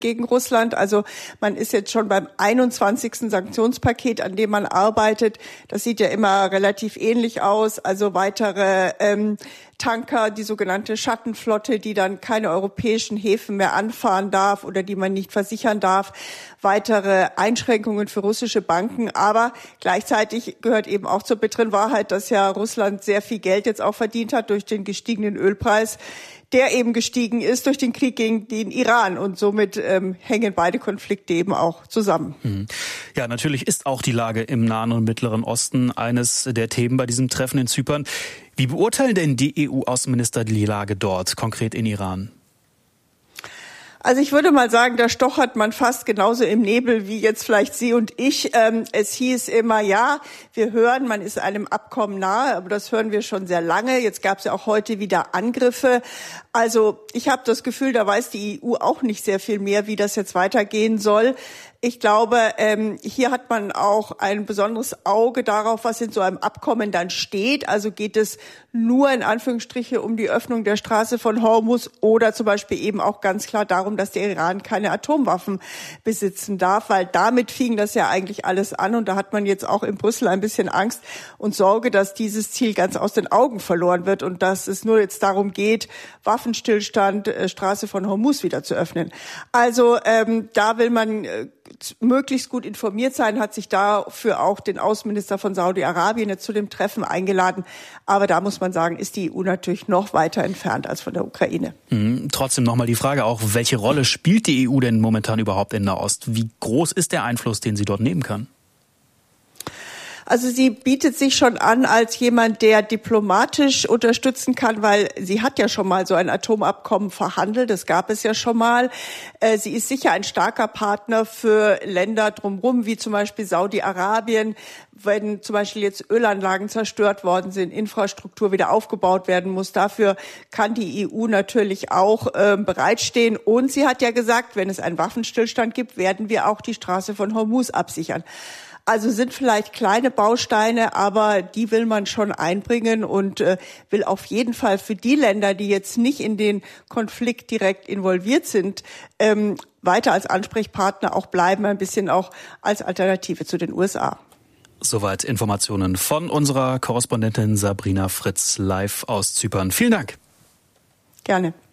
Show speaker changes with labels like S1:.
S1: gegen Russland. Also man ist jetzt schon beim 21. Sanktionspaket, an dem man arbeitet. Das sieht ja immer relativ ähnlich aus. Also weitere Tanker, die sogenannte Schattenflotte, die dann keine europäischen Häfen mehr anfahren darf oder die man nicht versichern darf. Weitere Einschränkungen für russische Banken. Aber gleichzeitig gehört eben auch zur bitteren Wahrheit, dass ja Russland sehr viel Geld jetzt auch verdient hat durch den gestiegenen Ölpreis, der eben gestiegen ist durch den Krieg gegen den Iran. Und somit hängen beide Konflikte eben auch zusammen.
S2: Ja, natürlich ist auch die Lage im Nahen und Mittleren Osten eines der Themen bei diesem Treffen in Zypern. Wie beurteilen denn die EU-Außenminister die Lage dort, konkret in Iran?
S1: Also ich würde mal sagen, da stochert man fast genauso im Nebel wie jetzt vielleicht Sie und ich. Es hieß immer, ja, wir hören, man ist einem Abkommen nahe, aber das hören wir schon sehr lange. Jetzt gab es ja auch heute wieder Angriffe. Also ich habe das Gefühl, da weiß die EU auch nicht sehr viel mehr, wie das jetzt weitergehen soll. Ich glaube, hier hat man auch ein besonderes Auge darauf, was in so einem Abkommen dann steht. Also geht es nur in Anführungsstriche um die Öffnung der Straße von Hormuz oder zum Beispiel eben auch ganz klar darum, dass der Iran keine Atomwaffen besitzen darf, weil damit fing das ja eigentlich alles an. Und da hat man jetzt auch in Brüssel ein bisschen Angst und Sorge, dass dieses Ziel ganz aus den Augen verloren wird und dass es nur jetzt darum geht, Waffenstillstand, Straße von Hormuz wieder zu öffnen. Also da will man möglichst gut informiert sein, hat sich dafür auch den Außenminister von Saudi-Arabien jetzt zu dem Treffen eingeladen. Aber da muss man sagen, ist die EU natürlich noch weiter entfernt als von der Ukraine.
S2: Trotzdem nochmal die Frage auch, welche Rolle spielt die EU denn momentan überhaupt in Nahost? Wie groß ist der Einfluss, den sie dort nehmen kann?
S1: Also sie bietet sich schon an als jemand, der diplomatisch unterstützen kann, weil sie hat ja schon mal so ein Atomabkommen verhandelt, das gab es ja schon mal. Sie ist sicher ein starker Partner für Länder drumherum, wie zum Beispiel Saudi-Arabien, wenn zum Beispiel jetzt Ölanlagen zerstört worden sind, Infrastruktur wieder aufgebaut werden muss. Dafür kann die EU natürlich auch bereitstehen. Und sie hat ja gesagt, wenn es einen Waffenstillstand gibt, werden wir auch die Straße von Hormuz absichern. Also sind vielleicht kleine Bausteine, aber die will man schon einbringen und will auf jeden Fall für die Länder, die jetzt nicht in den Konflikt direkt involviert sind, weiter als Ansprechpartner auch bleiben, ein bisschen auch als Alternative zu den USA.
S2: Soweit Informationen von unserer Korrespondentin Sabrina Fritz live aus Zypern. Vielen Dank.
S1: Gerne.